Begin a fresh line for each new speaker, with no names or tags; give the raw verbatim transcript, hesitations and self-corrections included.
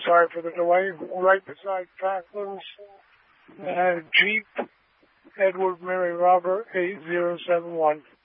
sorry for the delay, right beside Franklin's. Uh, Jeep, Edward Mary Robert, eight zero seven one.